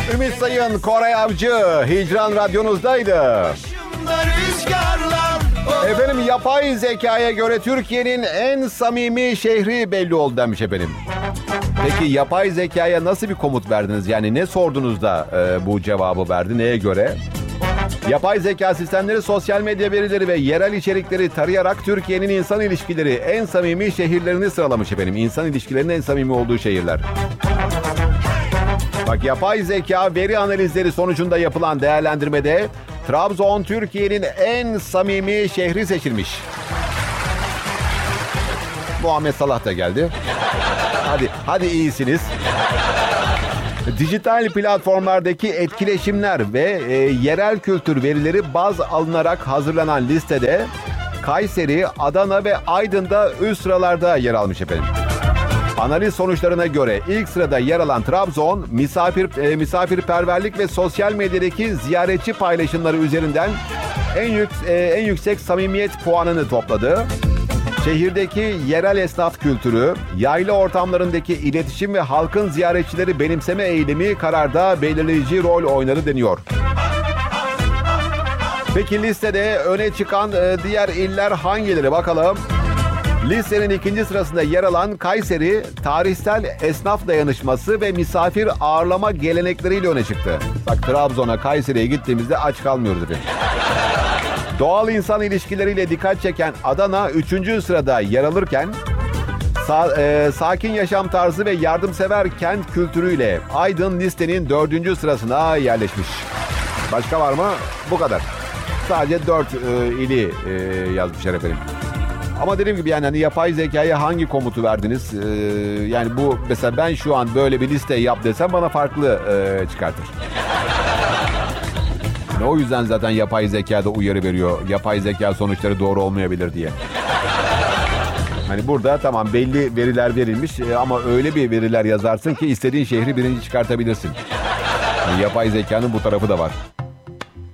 Ümit Sayın, Koray Avcı, Hicran Radyonuzdaydı. Efendim, yapay zekaya göre Türkiye'nin en samimi şehri belli oldu demiş efendim. Peki yapay zekaya nasıl bir komut verdiniz? Yani ne sordunuz da bu cevabı verdi? Neye göre? Yapay zeka sistemleri sosyal medya verileri ve yerel içerikleri tarayarak Türkiye'nin insan ilişkileri en samimi şehirlerini sıralamış efendim. İnsan ilişkilerinin en samimi olduğu şehirler. Bak, yapay zeka veri analizleri sonucunda yapılan değerlendirmede Trabzon Türkiye'nin en samimi şehri seçilmiş. Muhammed Salah da geldi. Hadi iyisiniz. Dijital platformlardaki etkileşimler ve yerel kültür verileri baz alınarak hazırlanan listede Kayseri, Adana ve Aydın'da üst sıralarda yer almış efendim. Analiz sonuçlarına göre ilk sırada yer alan Trabzon, misafirperverlik ve sosyal medyadaki ziyaretçi paylaşımları üzerinden en yüksek samimiyet puanını topladı. Şehirdeki yerel esnaf kültürü, yayla ortamlarındaki iletişim ve halkın ziyaretçileri benimseme eğilimi kararda belirleyici rol oynadı deniyor. Peki listede öne çıkan diğer iller hangileri bakalım? Listenin ikinci sırasında yer alan Kayseri, tarihsel esnaf dayanışması ve misafir ağırlama gelenekleriyle öne çıktı. Bak, Trabzon'a, Kayseri'ye gittiğimizde aç kalmıyoruz efendim. Doğal insan ilişkileriyle dikkat çeken Adana 3. sırada yer alırken sakin yaşam tarzı ve yardımsever kent kültürüyle Aydın listenin 4. sırasına yerleşmiş. Başka var mı? Bu kadar. Sadece 4 ili yazmışlar efendim. Ama dediğim gibi yani yapay zekaya hangi komutu verdiniz? Yani bu mesela ben şu an böyle bir liste yap desem bana farklı çıkartır. O yüzden zaten yapay zekada uyarı veriyor. Yapay zeka sonuçları doğru olmayabilir diye. Hani burada tamam belli veriler verilmiş ama öyle bir veriler yazarsın ki istediğin şehri birinci çıkartabilirsin. Yani yapay zekanın bu tarafı da var.